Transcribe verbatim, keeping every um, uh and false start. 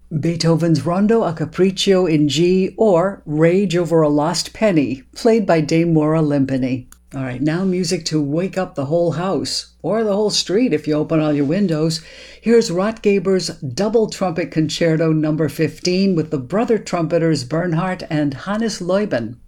Beethoven's Rondo a Capriccio in G, or Rage Over a Lost Penny, played by Dame Maura Limpany. All right, now music to wake up the whole house, or the whole street if you open all your windows. Here's Rotgeber's Double Trumpet Concerto number fifteen with the brother trumpeters Bernhard and Hannes Leuben.